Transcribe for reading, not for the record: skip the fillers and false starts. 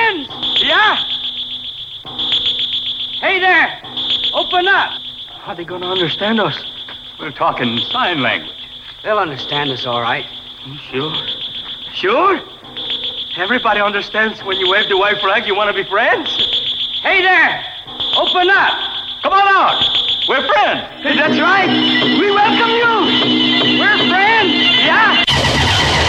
friends? Yeah? Hey there! Open up! How are they going to understand us? We're talking sign language. They'll understand us all right. Sure. Sure? Everybody understands when you wave the white flag, you want to be friends? Hey there! Open up! Come on out. We're friends. That's right. We welcome you. We're